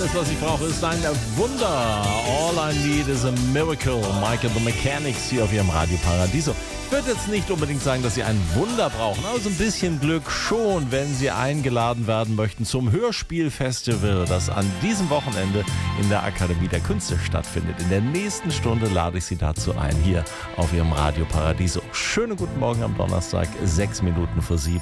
Alles, was ich brauche, ist ein Wunder. All I need is a miracle. Michael the Mechanics hier auf Ihrem Radio Paradiso. Ich würde jetzt nicht unbedingt sagen, dass Sie ein Wunder brauchen, aber so ein bisschen Glück schon, wenn Sie eingeladen werden möchten zum Hörspielfestival, das an diesem Wochenende in der Akademie der Künste stattfindet. In der nächsten Stunde lade ich Sie dazu ein, hier auf Ihrem Radio Paradiso. Schönen guten Morgen am Donnerstag, 6 Minuten vor 7.